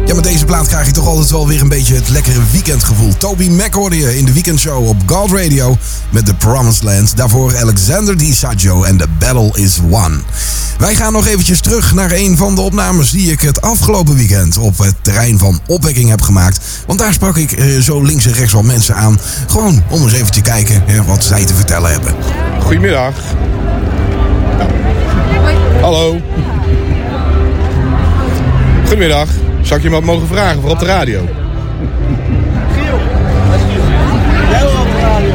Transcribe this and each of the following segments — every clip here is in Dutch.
Ja, met deze plaat krijg je toch altijd wel weer een beetje het lekkere weekendgevoel. Toby Mac hoorde je in de weekendshow op God Radio met The Promised Land. Daarvoor Alexander DiSaggio en The Battle Is Won. Wij gaan nog eventjes terug naar een van de opnames die ik het afgelopen weekend op het terrein van Opwekking heb gemaakt. Want daar sprak ik zo links en rechts wel mensen aan. Gewoon om eens even te kijken wat zij te vertellen hebben. Goedemiddag. Hallo. Goedemiddag. Zou ik je wat mogen vragen voor op de radio? Giel. Jij wil op de radio.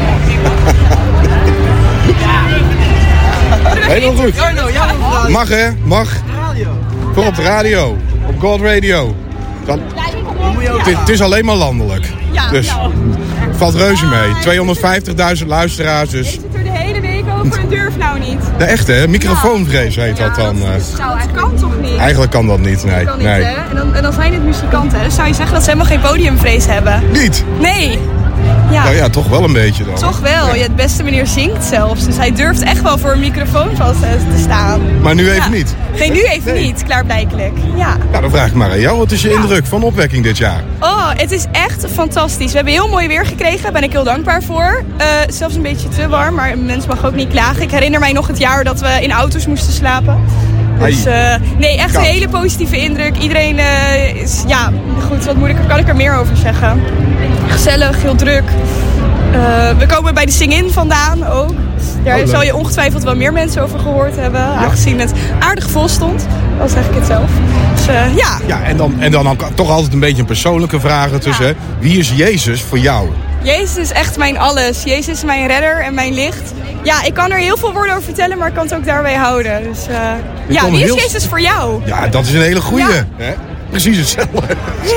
Helemaal goed. Mag hè? Mag. Radio. Voor op de radio. Op God Radio. Het is alleen maar landelijk. Dus valt reuze mee. 250.000 luisteraars. Dus. Je zit er de hele week over en durf nou niet. De echte, microfoonvrees heet dat dan. Dat kan toch niet? Eigenlijk kan dat niet, nee. Kan niet, hè? En dan zijn het muzikanten. Dus zou je zeggen dat ze helemaal geen podiumvrees hebben? Niet? Nee. Ja, toch wel een beetje dan. Toch wel. Ja, het beste meneer zingt zelfs. Dus hij durft echt wel voor een microfoon vast te staan. Maar nu even niet? Nee, nu even niet. Klaarblijkelijk. Ja. Dan vraag ik maar aan jou. Wat is je indruk van Opwekking dit jaar? Oh, het is echt fantastisch. We hebben heel mooi weer gekregen. Daar ben ik heel dankbaar voor. Zelfs een beetje te warm, maar een mens mag ook niet klagen. Ik herinner mij nog het jaar dat we in auto's moesten slapen. Dus nee, echt een hele positieve indruk. Iedereen is, goed, wat moeilijker kan ik er meer over zeggen. Gezellig, heel druk. We komen bij de Sing-In vandaan ook. Daar zal je ongetwijfeld wel meer mensen over gehoord hebben. Aangezien het aardig vol stond. Al zeg ik het zelf. Dus ja. Ja, en dan toch altijd een beetje een persoonlijke vraag ertussen. Ja. Wie is Jezus voor jou? Jezus is echt mijn alles. Jezus is mijn redder en mijn licht. Ja, ik kan er heel veel woorden over vertellen, maar ik kan het ook daarbij houden. Dus wie is Jezus voor jou? Ja, dat is een hele goeie. Ja. Hè? Precies hetzelfde.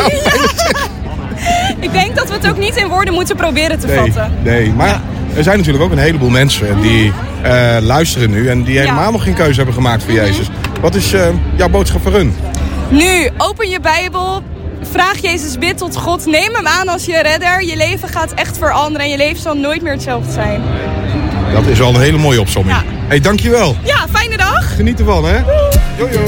Ik denk dat we het ook niet in woorden moeten proberen te vatten. Nee, maar er zijn natuurlijk ook een heleboel mensen die luisteren nu en die helemaal nog geen keuze hebben gemaakt voor Jezus. Wat is jouw boodschap voor hun? Nu, open je Bijbel. Vraag Jezus, bid tot God. Neem hem aan als je redder. Je leven gaat echt veranderen en je leven zal nooit meer hetzelfde zijn. Dat is al een hele mooie opsomming. Ja. Hey, dankjewel. Ja, fijne dag. Geniet ervan, hè. Doei.